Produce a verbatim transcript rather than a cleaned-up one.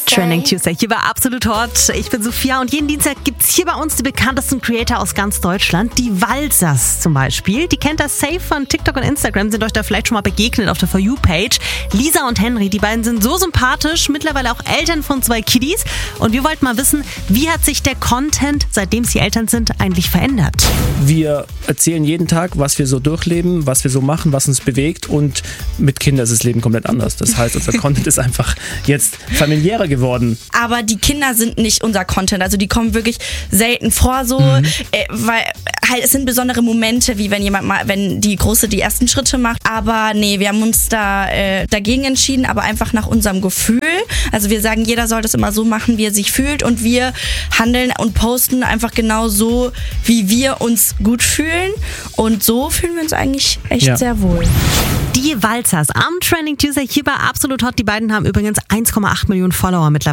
Tuesday. Trending Tuesday hier war Absolut Hot. Ich bin Sophia und jeden Dienstag gibt es hier bei uns die bekanntesten Creator aus ganz Deutschland. Die Walzers zum Beispiel. Die kennt das safe von TikTok und Instagram, sind euch da vielleicht schon mal begegnet auf der For You-Page. Lisa und Henry, die beiden sind so sympathisch, mittlerweile auch Eltern von zwei Kiddies. Und wir wollten mal wissen, wie hat sich der Content, seitdem sie Eltern sind, eigentlich verändert? Wir erzählen jeden Tag, was wir so durchleben, was wir so machen, was uns bewegt, und mit Kindern ist das Leben komplett anders. Das heißt, unser Content ist einfach jetzt familiärer geworden. Aber die Kinder sind nicht unser Content, also die kommen wirklich selten vor, so, mhm. äh, weil halt es sind besondere Momente, wie wenn jemand mal, wenn die Große die ersten Schritte macht. Aber nee, wir haben uns da äh, dagegen entschieden, aber einfach nach unserem Gefühl. Also wir sagen, jeder soll das immer so machen, wie er sich fühlt, und wir handeln und posten einfach genau so, wie wir uns gut fühlen, und so fühlen wir uns eigentlich echt ja. sehr wohl. Die Walzers am Trending Tuesday hier bei Absolut Hot. Die beiden haben übrigens eins Komma acht Millionen Follower mittlerweile.